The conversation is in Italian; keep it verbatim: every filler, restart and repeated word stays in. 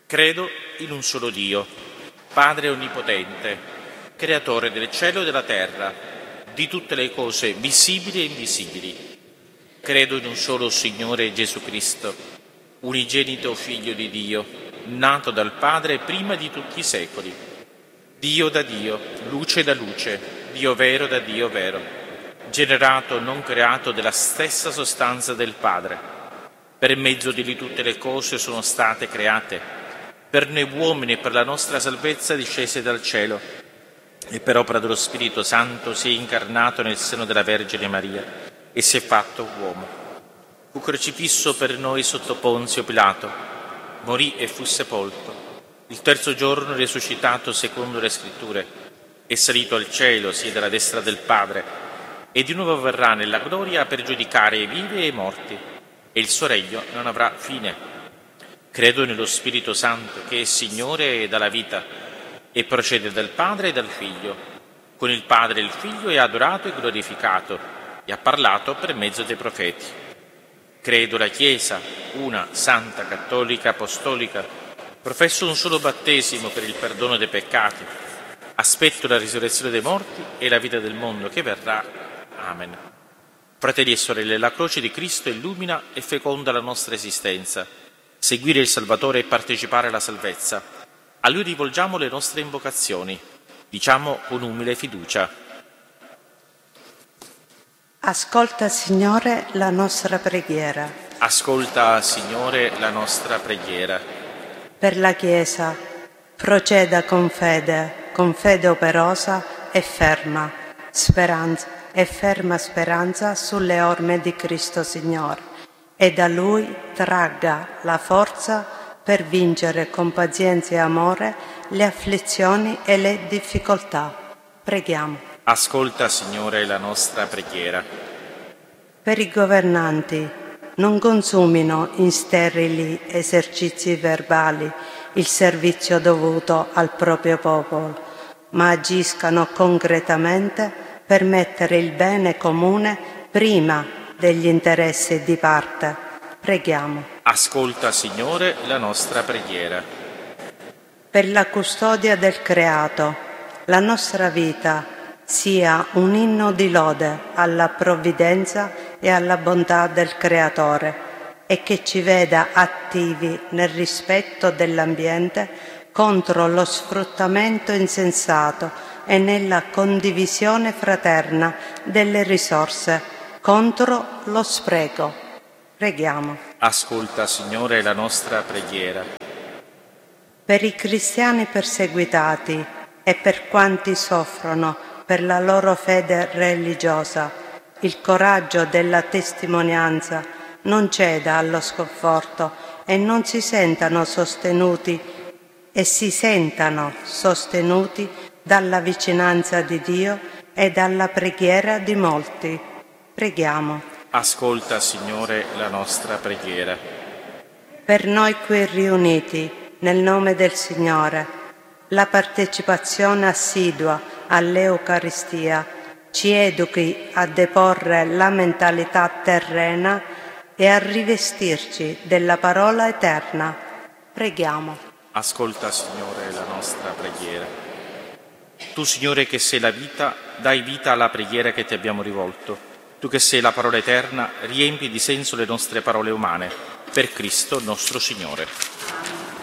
Credo in un solo Dio, Padre Onnipotente, Creatore del cielo e della terra, di tutte le cose visibili e invisibili. Credo in un solo Signore Gesù Cristo, unigenito Figlio di Dio, nato dal Padre prima di tutti i secoli. Dio da Dio, luce da luce, Dio vero da Dio vero, generato, non creato, della stessa sostanza del Padre. Per mezzo di lui tutte le cose sono state create, per noi uomini e per la nostra salvezza discese dal cielo, e per opera dello Spirito Santo si è incarnato nel seno della Vergine Maria e si è fatto uomo. Fu crocifisso per noi sotto Ponzio Pilato, morì e fu sepolto. Il terzo giorno risuscitato secondo le Scritture, è salito al cielo, siede alla destra del Padre, e di nuovo verrà nella gloria per giudicare i vivi e i morti, e il suo regno non avrà fine. Credo nello Spirito Santo, che è Signore e dà la vita, e procede dal Padre e dal Figlio. Con il Padre e il Figlio è adorato e glorificato, e ha parlato per mezzo dei profeti. Credo la Chiesa, una, santa, cattolica, apostolica. Professo un solo battesimo per il perdono dei peccati. Aspetto la risurrezione dei morti e la vita del mondo che verrà. Amen. Fratelli e sorelle, la croce di Cristo illumina e feconda la nostra esistenza. Seguire il Salvatore e partecipare alla salvezza. A Lui rivolgiamo le nostre invocazioni. Diciamo con umile fiducia. Ascolta, Signore, la nostra preghiera. Ascolta, Signore, la nostra preghiera. Per la Chiesa, proceda con fede, con fede operosa e ferma, speranza e ferma speranza sulle orme di Cristo Signore, e da Lui tragga la forza per vincere con pazienza e amore le afflizioni e le difficoltà. Preghiamo. Ascolta, Signore, la nostra preghiera. Per i governanti, non consumino in sterili esercizi verbali il servizio dovuto al proprio popolo, ma agiscano concretamente per mettere il bene comune prima degli interessi di parte. Preghiamo. Ascolta, Signore, la nostra preghiera. Per la custodia del creato, la nostra vita sia un inno di lode alla provvidenza e alla bontà del Creatore, e che ci veda attivi nel rispetto dell'ambiente contro lo sfruttamento insensato e nella condivisione fraterna delle risorse contro lo spreco. Preghiamo. Ascolta, Signore, la nostra preghiera. Per i cristiani perseguitati e per quanti soffrono per la loro fede religiosa, il coraggio della testimonianza non ceda allo sconforto e non si sentano sostenuti e si sentano sostenuti dalla vicinanza di Dio e dalla preghiera di molti. Preghiamo. Ascolta, Signore, la nostra preghiera. Per noi qui riuniti, nel nome del Signore, la partecipazione assidua all'Eucaristia ci educhi a deporre la mentalità terrena e a rivestirci della parola eterna. Preghiamo. Ascolta, Signore, la nostra preghiera. Tu, Signore, che sei la vita, dai vita alla preghiera che ti abbiamo rivolto. Tu che sei la parola eterna, riempi di senso le nostre parole umane. Per Cristo nostro Signore.